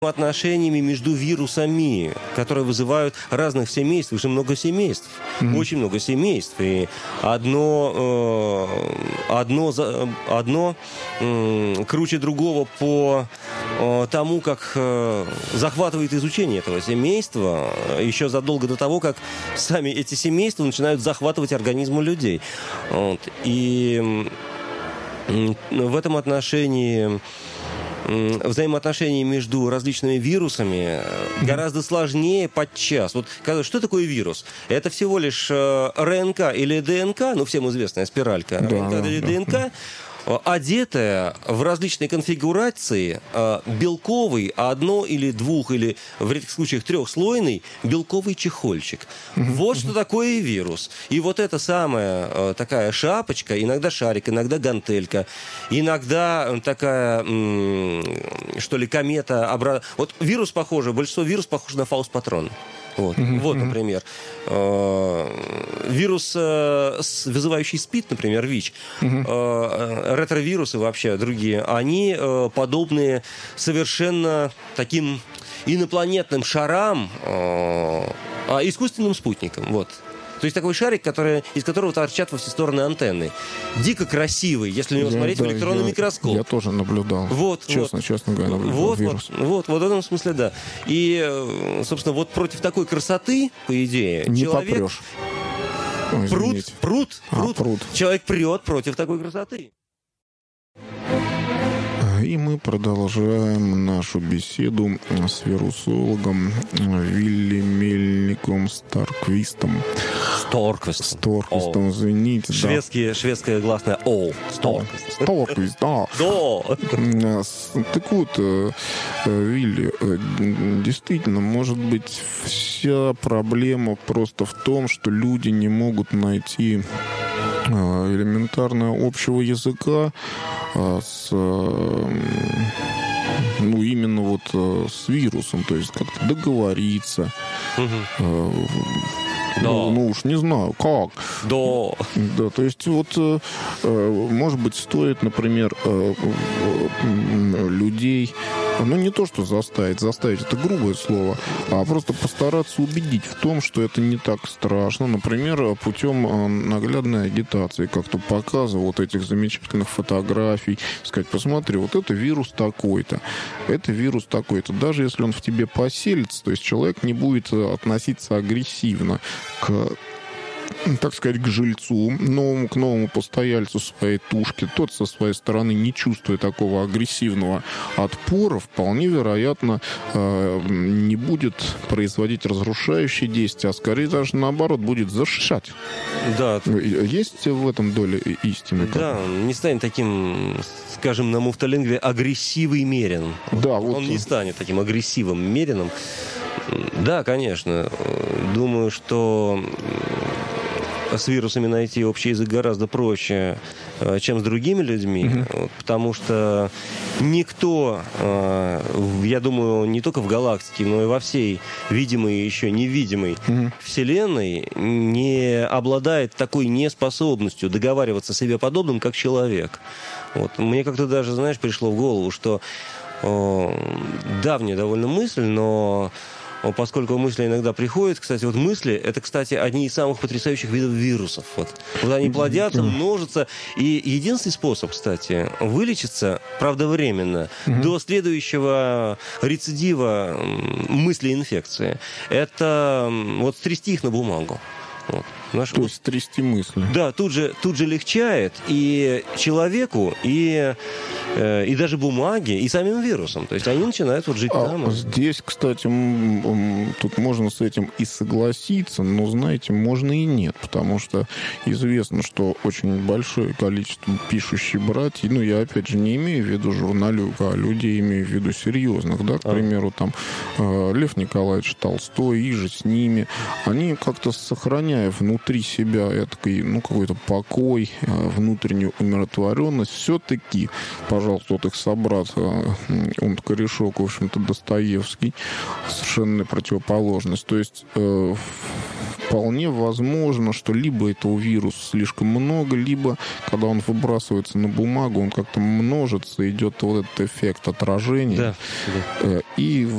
отношениями между вирусами, которые вызывают разных семейств. Уже много семейств. Очень много семейств. И одно круче другого по тому, как захватывает изучение этого семейства, еще задолго до того, как сами эти семейства начинают захватывать организмы людей. Вот. И в этом отношении взаимоотношения между различными вирусами гораздо сложнее подчас. Вот что такое вирус? Это всего лишь РНК или ДНК, ну, всем известная спиралька, РНК или ДНК, одетая в различные конфигурации белковый, одно или двух, или в редких случаях трехслойный белковый чехольчик. Вот что такое вирус. И вот эта самая такая шапочка, иногда шарик, иногда гантелька, иногда такая, что ли, комета. Вот вирус похоже, большинство вирусов похоже на фаус-патрон. Вот, например, вирус, вызывающий СПИД, например, ВИЧ, ретровирусы вообще другие, они подобны совершенно таким инопланетным шарам, искусственным спутникам. Вот. То есть такой шарик, из которого торчат во все стороны антенны. Дико красивый, если на него смотреть в электронный микроскоп. Я тоже наблюдал. Честно говоря, наблюдал вирус. Вот в этом смысле, да. И, собственно, вот против такой красоты, по идее, не человек... попрешь. Пруд. Человек прет против такой красоты. И мы продолжаем нашу беседу с вирусологом Вилли Мельником Сторквистом. Сторквистом, извините. Шведское гласное «о». Сторквист, да. Так вот, Вилли, действительно, может быть, вся проблема просто в том, что люди не могут найти элементарно общего языка именно с вирусом, то есть как-то договориться. Уж не знаю, как. Да, то есть может быть, стоит, например, людей, не то, что заставить это грубое слово, а просто постараться убедить в том, что это не так страшно, например, путем наглядной агитации, как-то показывая вот этих замечательных фотографий, сказать, посмотри, вот это вирус такой-то, даже если он в тебе поселится, то есть человек не будет относиться агрессивно к жильцу, к новому постояльцу своей тушки. Тот со своей стороны, не чувствуя такого агрессивного отпора, вполне вероятно не будет производить разрушающие действия, а скорее даже наоборот будет защищать. Да. Есть в этом доля истины? Да, не станет таким, скажем, на муфталингве агрессивым мерином. Он не станет таким агрессивным мерином. Да, конечно. Думаю, что с вирусами найти общий язык гораздо проще, чем с другими людьми, потому что никто, я думаю, не только в галактике, но и во всей видимой и еще невидимой Вселенной не обладает такой неспособностью договариваться с себе подобным, как человек. Вот. Мне как-то даже, пришло в голову, что давняя довольно мысль, но поскольку мысли иногда приходят, кстати, мысли, это, кстати, одни из самых потрясающих видов вирусов. Вот они плодятся, множатся. И единственный способ, кстати, вылечиться, правда, временно, до следующего рецидива мысли инфекции, это стрясти их на бумагу. То есть трясти мысли. Да, тут же легчает и человеку, и даже бумаге, и самим вирусам. То есть они начинают жить там. Здесь, кстати, тут можно с этим и согласиться, но, знаете, можно и нет, потому что известно, что очень большое количество пишущих братьев, я опять же не имею в виду журналюк, а людей имею в виду серьезных, да, к примеру, там Лев Николаевич Толстой, и же с ними, они как-то сохраняя внутри себя какой-то покой, внутреннюю умиротворенность, все-таки, пожалуйста, их собрат Корешок, в общем-то, Достоевский, совершенно противоположность. То есть вполне возможно, что либо этого вируса слишком много, либо, когда он выбрасывается на бумагу, он как-то множится, идет вот этот эффект отражения. Да. И